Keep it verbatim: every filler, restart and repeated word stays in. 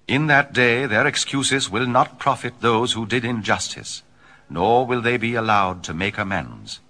In that day their excuses will not profit those who did injustice, nor will they be allowed to make amends.